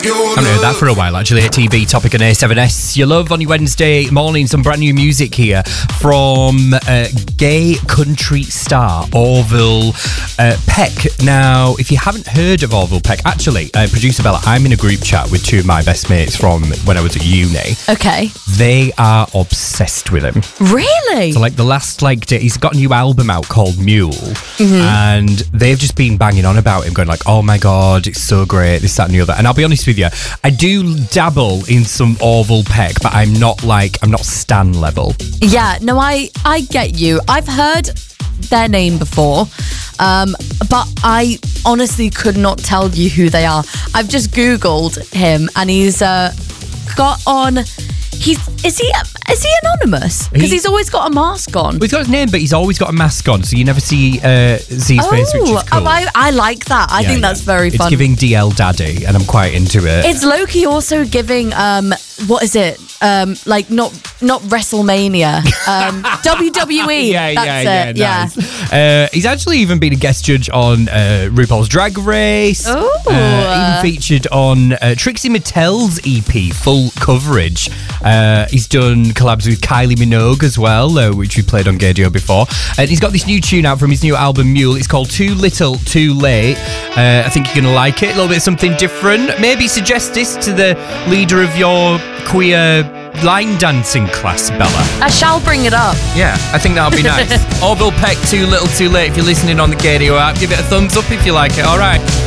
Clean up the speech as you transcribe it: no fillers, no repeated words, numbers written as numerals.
haven't heard that for a while, actually. TV Topic on A7S. You love on your Wednesday morning some brand new music here from gay country star Orville Peck. Now, if you haven't heard of Orville Peck, actually, producer Bella, I'm in a group chat with two of my best mates from when I was at uni. Okay. They are obsessed with him. Really? So, like, the last, he's got a new album out called Mule, and they've just been banging on about him, going like, oh my God, it's so great, this, that, and the other. And I'll be honest with you, I do dabble in some Orville Peck, but I'm not Stan level. Yeah, no, I get you. I've heard their name before, but I honestly could not tell you who they are. I've just Googled him, and he's got on... Is he anonymous? Because he's always got a mask on. Well, he's got his name, but he's always got a mask on, so you never see his face, which is cool. I like that. I think that's very fun. It's giving DL Daddy, and I'm quite into it. It's low-key also giving, what is it? Not WrestleMania. WWE. That's it. Nice. He's actually even been a guest judge on RuPaul's Drag Race. Even featured on Trixie Mattel's EP, Full Coverage. He's done collabs with Kylie Minogue as well, which we played on Gadio before. And he's got this new tune out from his new album Mule. It's called Too Little, Too Late. I think you're going to like it. A little bit something different. Maybe suggest this to the leader of your queer line dancing class, Bella. I shall bring it up. Yeah, I think that'll be nice. Orville Peck, Too Little, Too Late. If you're listening on the Gadio app, give it a thumbs up if you like it. All right.